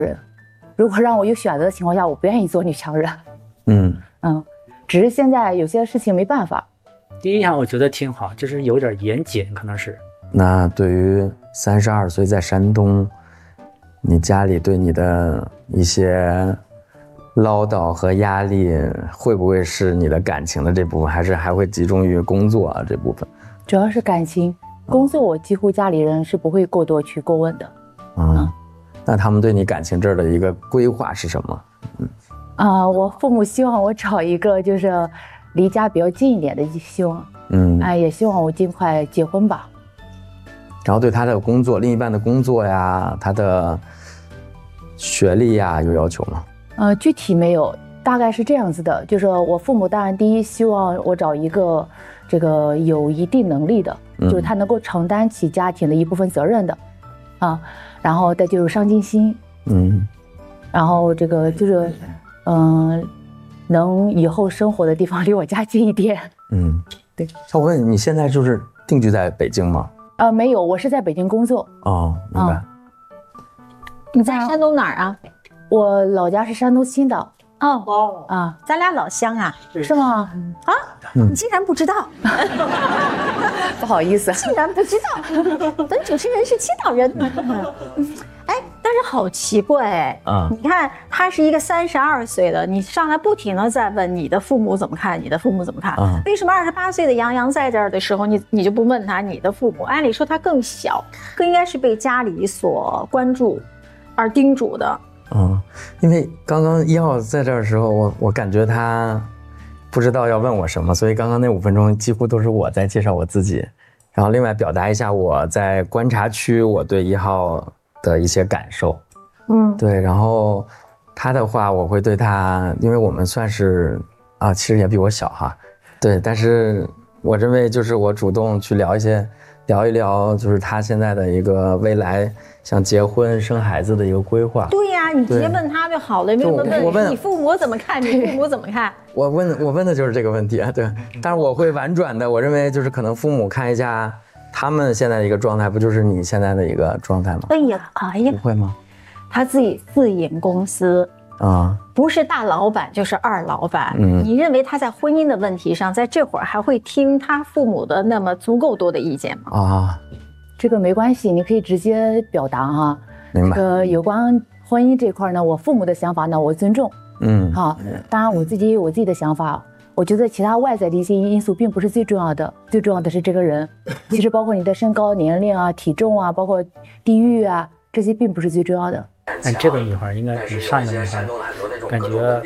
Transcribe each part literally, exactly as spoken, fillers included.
人。如果让我有选择的情况下，我不愿意做女强人。 嗯嗯，只是现在有些事情没办法。 第一印象我觉得挺好，就是有点严谨，可能是。 那对于三十二岁在山东，你家里对你的一些唠叨和压力，会不会是你的感情的这部分，还是还会集中于工作啊这部分？ 主要是感情，工作我几乎家里人是不会过多去过问的。 嗯，嗯那他们对你感情这儿的一个规划是什么？嗯啊、呃，我父母希望我找一个就是离家比较近一点的，希望，嗯，哎、呃，也希望我尽快结婚吧。 然后对他的工作，另一半的工作呀，他的学历呀，有要求吗？ 呃，具体没有，大概是这样子的，就是我父母当然第一希望我找一个这个有一定能力的，嗯、就是他能够承担起家庭的一部分责任的，啊，然后再就是上进心，嗯，然后这个就是，嗯、呃，能以后生活的地方离我家近一点，嗯，对。 那我问你，你现在就是定居在北京吗？ 呃，没有，我是在北京工作。 哦，明白。 嗯、你在山东哪儿啊？ 我老家是山东青岛。 哦哦啊，咱俩老乡啊， 是吗？ 啊，嗯、你竟然不知道？ 不好意思， 竟然不知道。本主持人是青岛人。哎，但是好奇怪哎，啊、嗯，你看他是一个三十二岁的，你上来不停的在问你的父母怎么看，你的父母怎么看？嗯、为什么二十八岁的杨洋在这儿的时候，你你就不问他你的父母？按理说他更小，更应该是被家里所关注而叮嘱的。 嗯，因为刚刚一号在这儿的时候，我我感觉他不知道要问我什么，所以刚刚那五分钟几乎都是我在介绍我自己，然后另外表达一下我在观察区我对一号的一些感受。嗯，对，然后他的话我会对他，因为我们算是啊，其实也比我小哈，对，但是我认为就是我主动去聊一些。聊一聊，就是他现在的一个未来想结婚生孩子的一个规划。 对呀、啊，你直接问他就好了，为什么问我问你父母怎么看？你父母怎么看？ 我问我问的就是这个问题啊，对。但是我会婉转的，我认为就是可能父母看一下他们现在的一个状态，不就是你现在的一个状态吗？ 哎呀，哎呀， 不会吗？ 他自己自营公司。啊，不是大老板就是二老板。嗯，你认为他在婚姻的问题上，在这会儿还会听他父母的那么足够多的意见吗？ 啊， 这个没关系，你可以直接表达哈。 明白。 这个有关婚姻这块呢，我父母的想法呢，我尊重。嗯，好，当然我自己也有我自己的想法。我觉得其他外在的一些因素并不是最重要的，最重要的是这个人。其实包括你的身高、年龄啊、体重啊，包括地域啊，这些并不是最重要的。 但这个女孩应该比上一个女孩感觉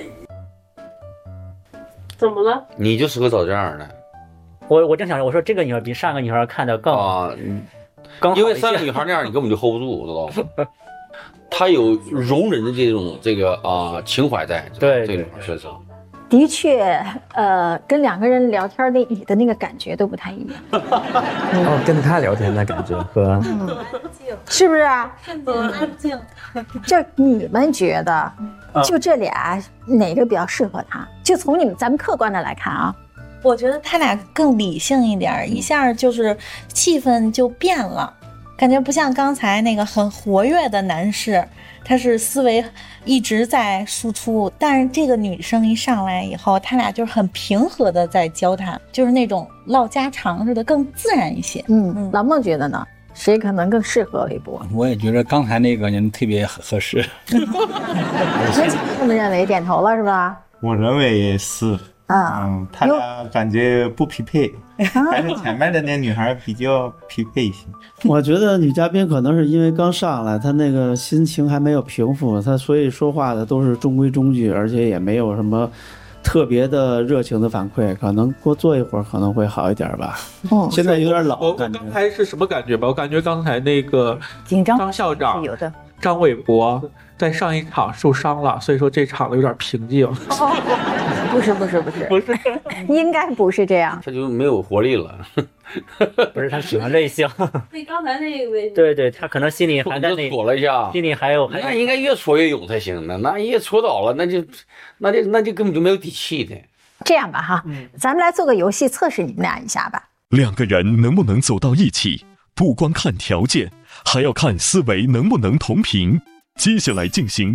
怎么了？ 你就适合找这样的。 我我正想着，我说这个女孩比上一个女孩看着更啊，更好， 因为上一个女孩那样你根本就 hold 不住，知道吗？她有容忍的这种这个啊、呃、情怀在， 对， 这个女孩确实。 的确，呃，跟两个人聊天那你的那个感觉都不太一样。 哦，跟他聊天的感觉和， 嗯、是不是啊？ 很安静。 就你们觉得，就这俩哪个比较适合他？就从你们咱们客观的来看啊， 我觉得他俩更理性一点，一下就是气氛就变了，感觉不像刚才那个很活跃的男士。他是思维一直在输出，但是这个女生一上来以后，他俩就是很平和的在交谈，就是那种唠家常似的，更自然一些。 嗯嗯，老孟觉得呢，谁可能更适合微博？ 我也觉得刚才那个人特别合适。 这么认为，点头了是吧？ 我认为也是。啊、嗯，他俩感觉不匹配，还是前面的那女孩比较匹配一些。 我觉得女嘉宾可能是因为刚上来，她那个心情还没有平复，她所以说话的都是中规中矩，而且也没有什么特别的热情的反馈，可能多坐一会儿可能会好一点吧。哦，现在有点老。 我刚才是什么感觉吧？我感觉刚才那个紧张张校长有的。 张伟博在上一场受伤了，所以说这场有点平静。 哦，不是不是不是不是， 应该不是这样。 他就没有活力了。 不是，他喜欢类型。 对，刚才那位。 对对，他可能心里还在那戳了一下， 心里还有。 那应该越戳越勇才行呢，那一戳倒了，那就那就那就根本就没有底气的。 这样吧哈，嗯、咱们来做个游戏测试你们俩一下吧。 两个人能不能走到一起，不光看条件，还要看思维能不能同频。 接下来进行